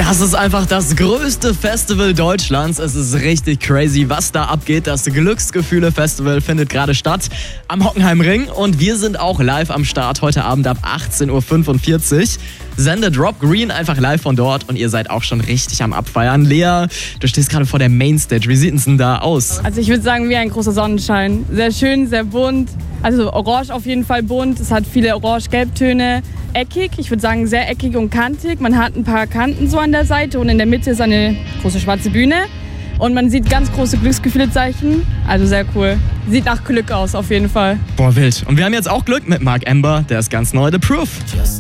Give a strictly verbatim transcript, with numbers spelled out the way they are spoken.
Das ist einfach das größte Festival Deutschlands. Es ist richtig crazy, was da abgeht. Das Glücksgefühle-Festival findet gerade statt am Hockenheimring. Und wir sind auch live am Start heute Abend ab achtzehn Uhr fünfundvierzig. Sendet Rob Green einfach live von dort und ihr seid auch schon richtig am Abfeiern. Lea, du stehst gerade vor der Mainstage. Wie sieht es denn da aus? Also ich würde sagen, wie ein großer Sonnenschein. Sehr schön, sehr bunt. Also orange auf jeden Fall bunt. Es hat viele orange-gelbtöne. Eckig, ich würde sagen sehr eckig und kantig. Man hat ein paar Kanten so an der Seite und in der Mitte ist eine große schwarze Bühne. Und man sieht ganz große Glücksgefühle-Zeichen. Also sehr cool. Sieht nach Glück aus auf jeden Fall. Boah, wild. Und wir haben jetzt auch Glück mit Mark Ember. Der ist ganz neu, The Proof.